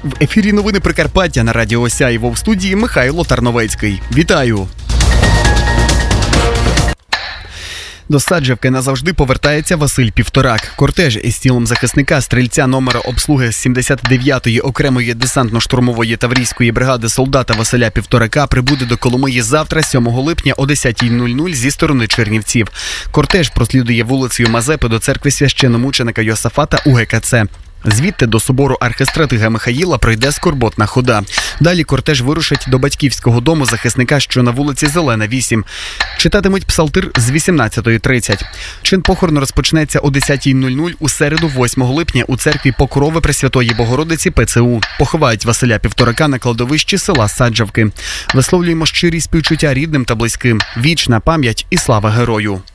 В ефірі новини Прикарпаття на радіо Сяйво, в студії Михайло Тарновецький. Вітаю! До Саджавки назавжди повертається Василь Півторак. Кортеж із тілом захисника, стрільця номера обслуги 79-ї окремої десантно-штурмової таврійської бригади солдата Василя Півторака прибуде до Коломиї завтра, 7 липня о 10:00 зі сторони Чернівців. Кортеж прослідує вулицею Мазепи до церкви священномученика Йосафата у ГКЦ. Звідти до собору архистратига Михаїла пройде скорботна хода. Далі кортеж вирушить до батьківського дому захисника, що на вулиці Зелена, 8. Читатимуть псалтир з 18:30. Чин похорону розпочнеться о 10:00 у середу, 8 липня, у церкві Покрови Пресвятої Богородиці ПЦУ. Поховають Василя Півторака на кладовищі села Саджавки. Висловлюємо щирі співчуття рідним та близьким. Вічна пам'ять і слава герою.